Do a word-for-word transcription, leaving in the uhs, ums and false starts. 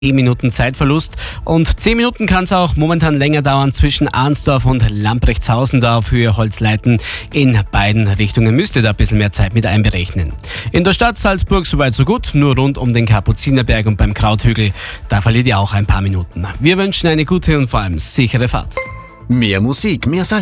zehn Minuten Zeitverlust und zehn Minuten kann es auch momentan länger dauern zwischen Arnsdorf und Lamprechtshausen, da auf Höhe Holzleiten in beiden Richtungen müsst ihr da ein bisschen mehr Zeit mit einberechnen. In der Stadt Salzburg soweit so gut, nur rund um den Kapuzinerberg und beim Krauthügel, da verliert ihr auch ein paar Minuten. Wir wünschen eine gute und vor allem sichere Fahrt. Mehr Musik, mehr Salz.